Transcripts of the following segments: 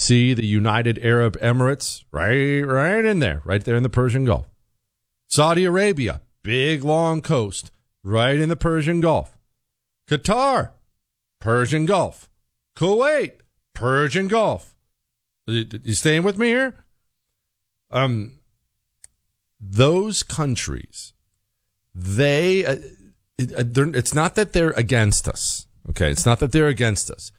see the United Arab Emirates right in there, right there in the Persian Gulf. Saudi Arabia, big long coast, right in the Persian Gulf. Qatar, Persian Gulf. Kuwait, Persian Gulf. You staying with me here? Those countries, it's not that they're against us. Okay, it's not that they're against us.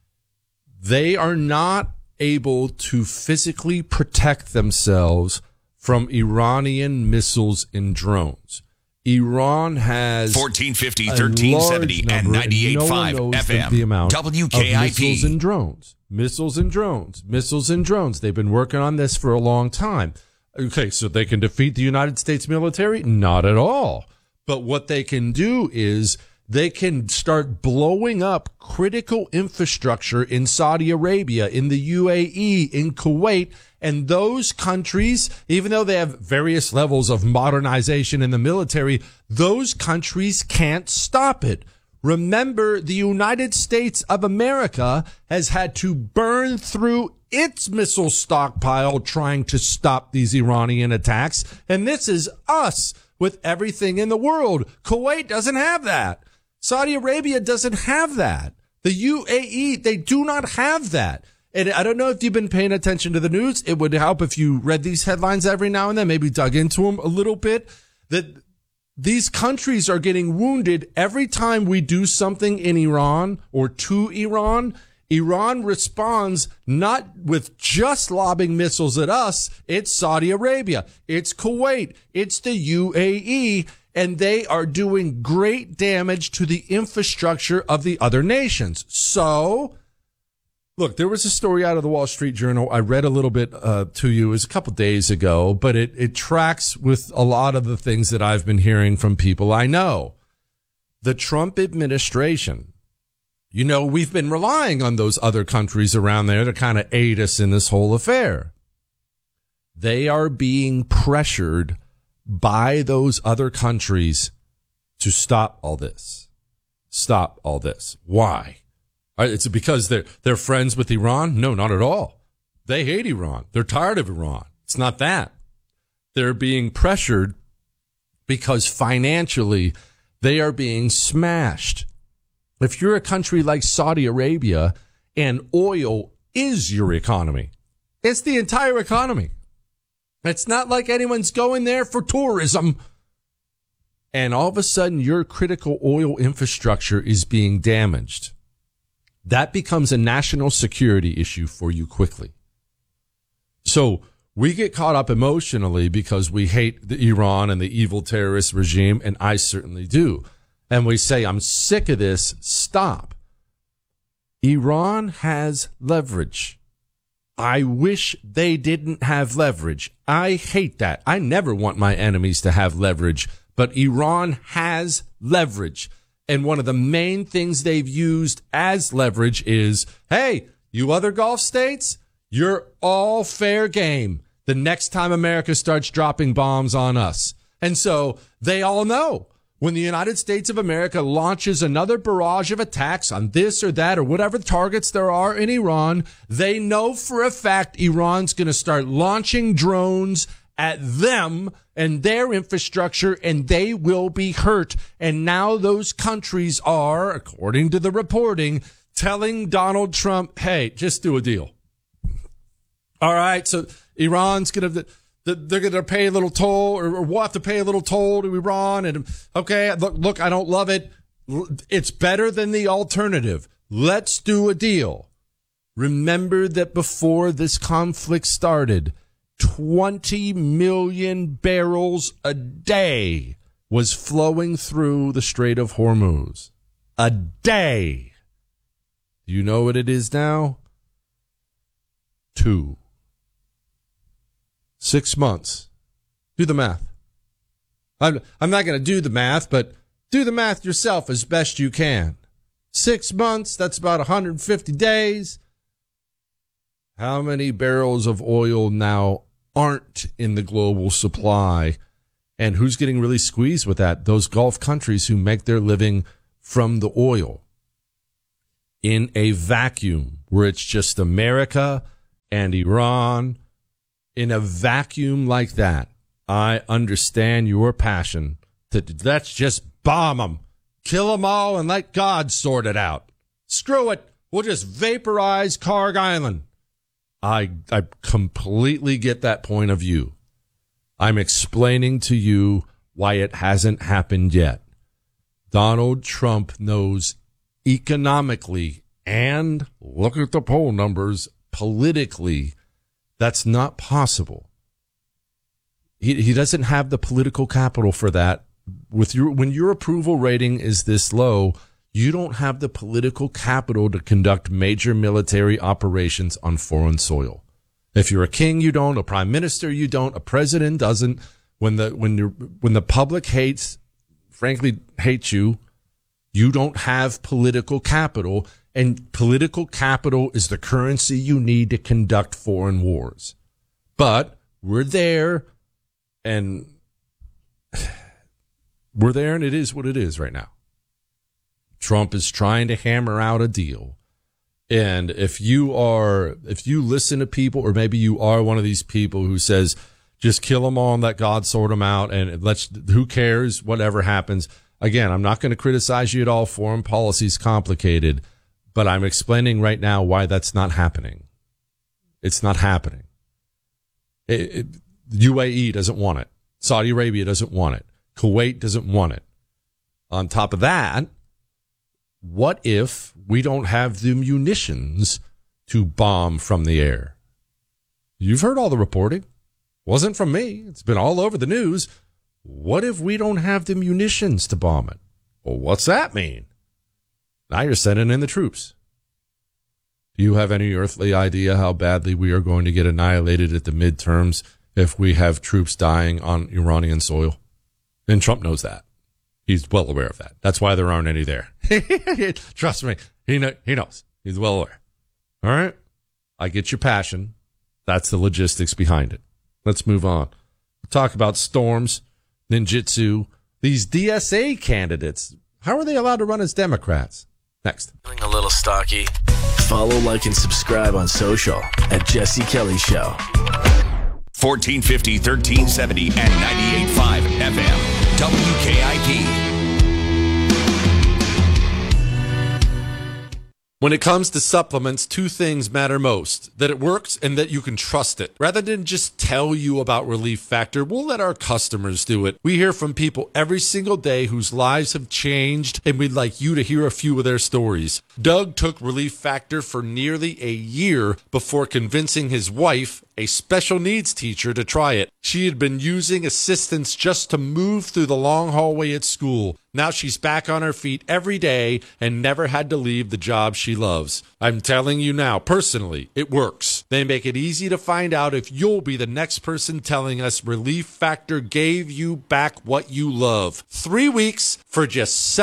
They are not able to physically protect themselves from Iranian missiles and drones. Iran has 1450, 1370, and 98.5 FM. The amount WKIP. Of missiles and drones. Missiles and drones. Missiles and drones. They've been working on this for a long time. Okay, so they can defeat the United States military? Not at all. But what they can do is they can start blowing up critical infrastructure in Saudi Arabia, in the UAE, in Kuwait, and those countries, even though they have various levels of modernization in the military, those countries can't stop it. Remember, the United States of America has had to burn through its missile stockpile trying to stop these Iranian attacks, and this is us with everything in the world. Kuwait doesn't have that. Saudi Arabia doesn't have that. The UAE, they do not have that. And I don't know if you've been paying attention to the news. It would help if you read these headlines every now and then, maybe dug into them a little bit, that these countries are getting wounded every time we do something in Iran or to Iran. Iran responds not with just lobbing missiles at us. It's Saudi Arabia. It's Kuwait. It's the UAE. And they are doing great damage to the infrastructure of the other nations. So, look, there was a story out of the Wall Street Journal. I read a little bit to you. It was a couple days ago, but it tracks with a lot of the things that I've been hearing from people I know. The Trump administration, you know, we've been relying on those other countries around there to kind of aid us in this whole affair. They are being pressured by those other countries to stop all this. Stop all this. Why? It's because they're friends with Iran? No, not at all. They hate Iran. They're tired of Iran. It's not that. They're being pressured because financially they are being smashed. If you're a country like Saudi Arabia and oil is your economy, it's the entire economy. It's not like anyone's going there for tourism. And all of a sudden, your critical oil infrastructure is being damaged. That becomes a national security issue for you quickly. So we get caught up emotionally because we hate the Iran and the evil terrorist regime, and I certainly do. And we say, I'm sick of this. Stop. Iran has leverage. I wish they didn't have leverage. I hate that. I never want my enemies to have leverage, but Iran has leverage. And one of the main things they've used as leverage is, hey, you other Gulf states, you're all fair game the next time America starts dropping bombs on us. And so they all know when the United States of America launches another barrage of attacks on this or that or whatever targets there are in Iran, they know for a fact Iran's going to start launching drones at them and their infrastructure, and they will be hurt. And now those countries are, according to the reporting, telling Donald Trump, hey, just do a deal. All right, so Iran's going to... They're going to pay a little toll, or we'll have to pay a little toll to Iran. And okay, look, I don't love it. It's better than the alternative. Let's do a deal. Remember that before this conflict started, 20 million barrels a day was flowing through the Strait of Hormuz. A day. You know what it is now? 2. 6 months. Do the math. I'm not going to do the math, but do the math yourself as best you can. 6 months, that's about 150 days. How many barrels of oil now aren't in the global supply? And who's getting really squeezed with that? Those Gulf countries who make their living from the oil. In a vacuum where it's just America and Iran, in a vacuum like that, I understand your passion to let's just bomb them, kill them all, and let God sort it out. Screw it. We'll just vaporize Karg Island. I completely get that point of view. I'm explaining to you why it hasn't happened yet. Donald Trump knows economically and, look at the poll numbers, politically, that's not possible. He doesn't have the political capital for that. When your approval rating is this low, you don't have the political capital to conduct major military operations on foreign soil. If you're a king, you don't. A prime minister, you don't. A president doesn't. When the public frankly hates you, you don't have political capital, and political capital is the currency you need to conduct foreign wars. But we're there, and it is what it is right now. Trump is trying to hammer out a deal. And if you listen to people, or maybe you are one of these people who says, just kill them all and let God sort them out, and who cares, whatever happens. Again, I'm not going to criticize you at all. Foreign policy is complicated, but I'm explaining right now why that's not happening. It's not happening. UAE doesn't want it. Saudi Arabia doesn't want it. Kuwait doesn't want it. On top of that, what if we don't have the munitions to bomb from the air? You've heard all the reporting. Wasn't from me. It's been all over the news. What if we don't have the munitions to bomb it? Well, what's that mean? Now you're sending in the troops. Do you have any earthly idea how badly we are going to get annihilated at the midterms if we have troops dying on Iranian soil? And Trump knows that. He's well aware of that. That's why there aren't any there. Trust me. He knows. He's well aware. All right? I get your passion. That's the logistics behind it. Let's move on. We'll talk about storms, ninjutsu, these DSA candidates. How are they allowed to run as Democrats? Next. Feeling a little stocky? Follow, like, and subscribe on social at Jesse Kelly Show. 1450, 1370, and 98.5 FM. WKIP. When it comes to supplements, two things matter most: that it works and that you can trust it. Rather than just tell you about Relief Factor, we'll let our customers do it. We hear from people every single day whose lives have changed, and we'd like you to hear a few of their stories. Doug took Relief Factor for nearly a year before convincing his wife, a special needs teacher, to try it. She had been using assistance just to move through the long hallway at school. Now she's back on her feet every day and never had to leave the job she loves. I'm telling you now, personally, it works. They make it easy to find out if you'll be the next person telling us Relief Factor gave you back what you love. 3 weeks for just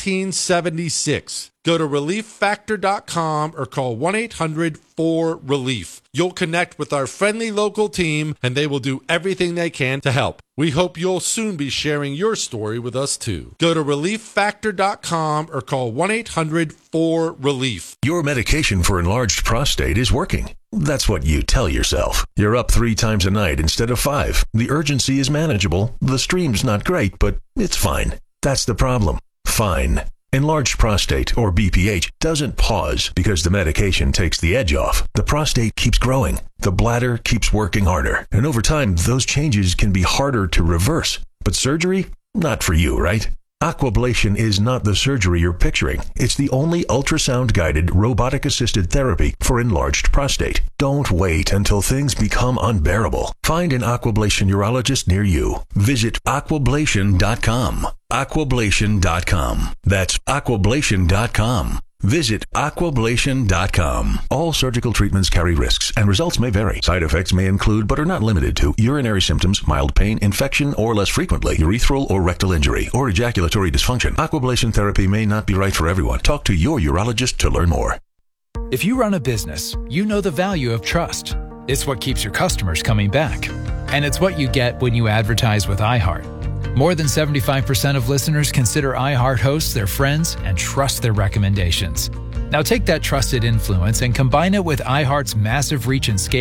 $17.76. Go to ReliefFactor.com or call 1-800-4RELIEF. You'll connect with our friendly local team, and they will do everything they can to help. We hope you'll soon be sharing your story with us, too. Go to ReliefFactor.com or call 1-800-4RELIEF. Your medication for enlarged prostate is working. That's what you tell yourself. You're up 3 times a night instead of 5. The urgency is manageable. The stream's not great, but it's fine. That's the problem. Fine. Enlarged prostate, or BPH, doesn't pause because the medication takes the edge off. The prostate keeps growing. The bladder keeps working harder. And over time, those changes can be harder to reverse. But surgery? Not for you, right? Aquablation is not the surgery you're picturing. It's the only ultrasound-guided, robotic-assisted therapy for enlarged prostate. Don't wait until things become unbearable. Find an Aquablation urologist near you. Visit aquablation.com. Aquablation.com. That's aquablation.com. Visit aquablation.com. All surgical treatments carry risks, and results may vary. Side effects may include, but are not limited to, urinary symptoms, mild pain, infection, or less frequently, urethral or rectal injury, or ejaculatory dysfunction. Aquablation therapy may not be right for everyone. Talk to your urologist to learn more. If you run a business, you know the value of trust. It's what keeps your customers coming back. And it's what you get when you advertise with iHeart. More than 75% of listeners consider iHeart hosts their friends and trust their recommendations. Now take that trusted influence and combine it with iHeart's massive reach and scale